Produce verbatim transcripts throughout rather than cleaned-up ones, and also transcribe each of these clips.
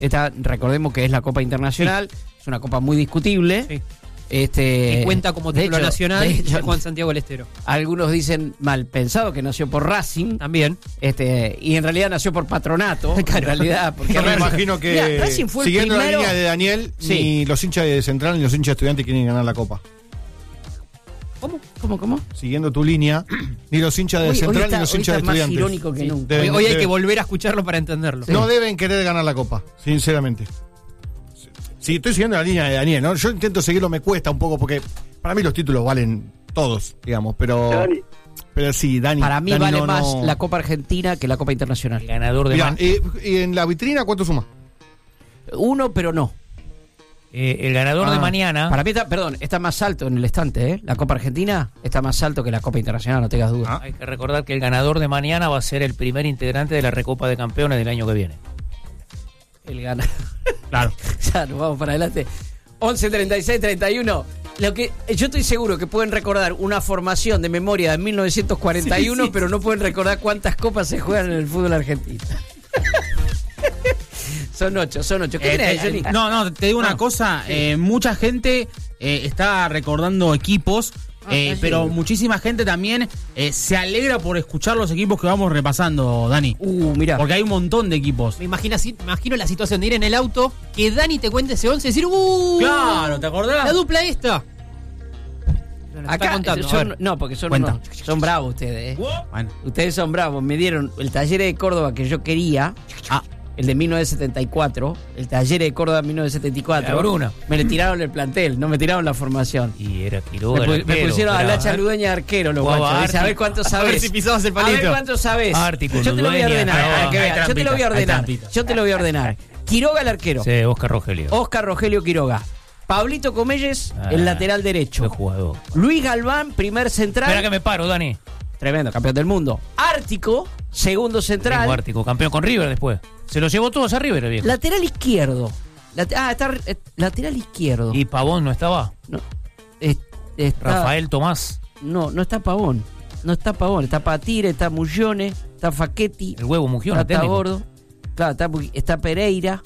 Esta, recordemos que es la Copa Internacional, sí. Es una copa muy discutible. Sí. Este, y cuenta como título hecho, nacional de hecho, de Juan Santiago del Estero. Algunos dicen mal pensado que nació por Racing. También. Este, y en realidad nació por Patronato. Claro. En realidad, porque yo me imagino que Mirá, Racing fue siguiendo el primero... la línea de Daniel, sí. Ni los hinchas de Central ni los hinchas de Estudiantes quieren ganar la copa. ¿Cómo? ¿Cómo? ¿Cómo? Siguiendo tu línea, ni los hinchas de hoy, Central hoy está, ni los hinchas de más Estudiantes. Irónico que sí. nunca. Deben, hoy hoy hay deben, que volver a escucharlo para entenderlo. No sí. Deben querer ganar la copa, sinceramente. Sí, estoy siguiendo la línea de Daniel, ¿no? Yo intento seguirlo, me cuesta un poco porque para mí los títulos valen todos, digamos, pero Dani. Pero sí, Dani. Para mí Dani vale no, más no... la Copa Argentina que la Copa Internacional. El ganador de Mirá, man... eh, ¿y en la vitrina cuánto suma? Uno, pero no. Eh, el ganador ah. de mañana. Para mí está, perdón, está más alto en el estante, ¿eh? La Copa Argentina está más alto que la Copa Internacional, no tengas dudas. Ah. Hay que recordar que el ganador de mañana va a ser el primer integrante de la Recopa de Campeones del año que viene. El ganador. Claro. Ya nos vamos para adelante. once treinta y seis treinta y uno. Lo que yo estoy seguro que pueden recordar una formación de memoria de mil novecientos cuarenta y uno, sí, sí, pero no pueden recordar cuántas copas se juegan en el fútbol argentino. Son ocho, son ocho. ¿Qué eh, tenés, eh, Johnny? No, no, te digo una no. cosa. Eh, mucha gente eh, está recordando equipos, ah, eh, pero sí. Muchísima gente también eh, se alegra por escuchar los equipos que vamos repasando, Dani. Uh, mira. Porque hay un montón de equipos. Me imagino, me imagino la situación de ir en el auto, que Dani te cuente ese once y decir, ¡uh! Claro, ¿te acordás? La dupla esta. Acá contando, son, no, porque son unos, son bravos ustedes. ¿eh? Bueno. Ustedes son bravos. Me dieron el Talleres de Córdoba que yo quería. Ah. El de mil novecientos setenta y cuatro, el Talleres de Córdoba de mil novecientos setenta y cuatro. Bruna. Me le tiraron el plantel, no me tiraron la formación. Y era Quiroga. Me, me pusieron a Lacha Ludueña de arquero, los guachos. Dice, a ver cuánto sabés. A ver si pisabas el palito. A ver cuánto sabés. Ártico, yo te lo voy a ordenar. no, para que veas. Yo te lo voy a ordenar. Yo te lo voy a ordenar. Quiroga el arquero. Sí, Oscar Rogelio. Oscar Rogelio Quiroga. Pablito Comelles, ah, el lateral derecho. Qué jugador. Luis Galván, primer central. Espera que me paro, Dani. Tremendo, campeón del mundo. Ártico, segundo central. Tengo Ártico, campeón con River después. Se lo llevó todos a River, el viejo. Lateral izquierdo. Late- ah, está eh, lateral izquierdo. ¿Y Pavón no estaba? No, es- está, Rafael Tomás. No, no está Pavón. No está Pavón. Está Patire, está Muglione, está Facchetti. El huevo Mugione, Está técnico. Gordo. Claro, está, está Pereira.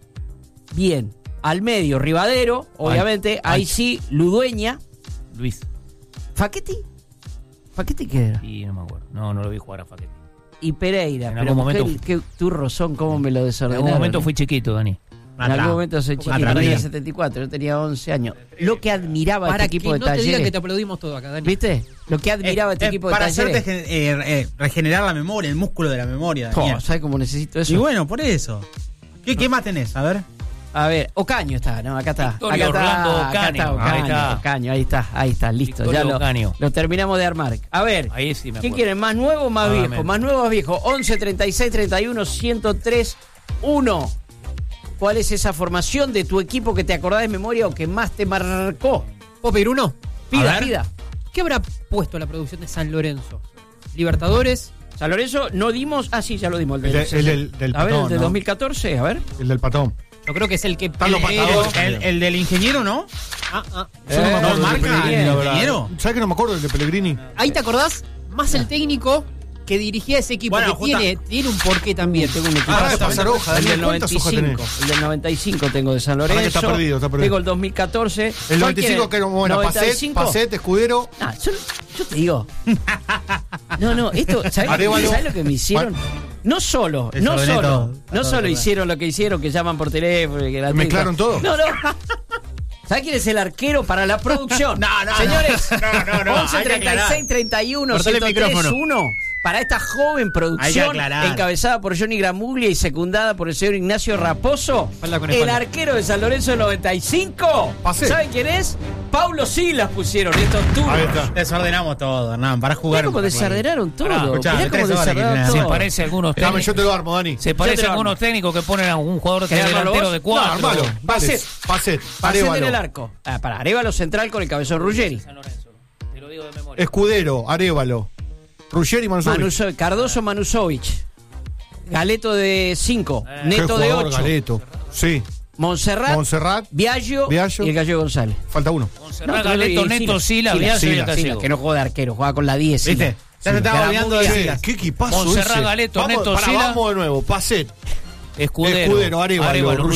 Bien. Al medio, Rivadero, obviamente. Ay. Ahí sí, Ludueña. Luis. ¿Facchetti? ¿Facchetti qué era? Y no me acuerdo. No, no lo vi jugar a Faquete. Y Pereira. En Pero algún momento- qué, qué turros son, cómo me lo En desordenaron. algún momento ¿eh? fui chiquito, Dani. En algún momento soy chiquito, Atrás. tenía setenta y cuatro, yo tenía once años. Lo que admiraba Para este equipo que de no te digan Talleres. que te aplaudimos todo acá, Dani. ¿Viste? Lo que admiraba Eh, este eh, equipo de para Talleres. hacerte gen- eh, eh, regenerar la memoria, el músculo de la memoria, Daniel. Oh, ¿sabes cómo necesito eso? Y bueno, por eso. ¿Qué, qué más tenés? A ver. A ver, Ocaño está, no, acá está. Victorio acá está, Orlando acá Ocaño, está Ocaño, ahí está. Ocaño, ahí está, ahí está, listo. Victorio Ya lo, Ocaño. lo terminamos de armar. A ver, Ahí sí me ¿qué acuerdo. quieren? ¿Más nuevo o más Ah, viejo? me- Más nuevo o más viejo. once treinta y seis treinta y uno ciento tres uno. ¿Cuál es esa formación de tu equipo que te acordás de memoria o que más te marcó? ¿Puedo pedir uno? Pida, ver. pida. ¿Qué habrá puesto la producción de San Lorenzo? Libertadores. San Lorenzo no dimos. Ah, sí, ya lo dimos. El de- el del- del a ver, patón, el de ¿no? dos mil catorce, a ver. El del patón. Yo creo que es el que Están los primero- patadores. El, el del ingeniero, ¿no? Ah, ah. Yo no me Eh, acuerdo ¿no del de marca Pellegrini, el la verdad. ingeniero? ¿Sabes que no me acuerdo del de Pellegrini? Ahí te acordás más el técnico que dirigía ese equipo, Bueno, que justa- tiene, tiene un porqué también. Tengo un equipo. Ah, de pasar hoja, el Daniel, del ¿cuántas hojas noventa y cinco. tenés? El del noventa y cinco tengo de San Pará que Lorenzo. está perdido, está perdido. Tengo el dos mil catorce. El ¿Cuál noventa y cinco quiere? que era bueno, Pacet, noventa y cinco. Pacet, Escudero. Ah, yo, yo te digo. No, no, esto, ¿sabes, Arévalo. ¿sabes lo que me hicieron? No solo, no Desordené solo, todo. no Todo, solo todo. hicieron lo que hicieron, que llaman por teléfono. y Que la ¿Mezclaron todo? No, no. ¿Sabes quién es el arquero para la producción? No, no, Señores, no, no, no, once hay que treinta y aclarar. seis treinta y uno Cortale el ciento tres micrófono. uno para esta joven Hay que producción aclarar. encabezada por Johnny Gramuglia y secundada por el señor Ignacio Raposo. Espalda con El espalda. arquero de San Lorenzo del noventa y cinco. Pasé. ¿Saben quién es? Paulo Silas pusieron estos turnos. Ahí está. Desordenamos todo, Hernán, para jugar. Mirá cómo un poco. desordenaron todo. Pará, escuchá, Mirá tres cómo horas que desordenaron tenés. Se todo. parece a algunos Dame, técnicos. yo te lo armo, Dani. Se Yo parece te a lo algunos armo. técnicos que ponen a un jugador que es ¿Querés armarlo delantero vos? de No, cuatro. armalo. Pacet. Pacet. Pacet en el Arévalo. arco. Ah, para Arévalo central con el cabezón Ruggeri. San Lorenzo. Te lo digo de memoria. Escudero, Arévalo. Ruggeri y Manzoni. Manuso- Cardoso Manusovich. Galeto de cinco. Eh. Qué Neto de jugador, ocho. Galeto. Sí. Montserrat. Montserrat. Viallo, Viallo. y el Gallego González. Falta uno. Monserrat, te lo Galeto, digo, Neto, Sila, Sila, Biaso y el Sila, Gallego. Sila, que no juega de arquero, juega con la diez. ¿Viste? Sila. Ya se estaba Gramuglia. olvidando de Che, Silas. qué equipazo Montserrat, ese. Galeto, vamos, Neto, pará, Sila. vamos de nuevo. Pacet. Escudero. Escudero, Arévalo,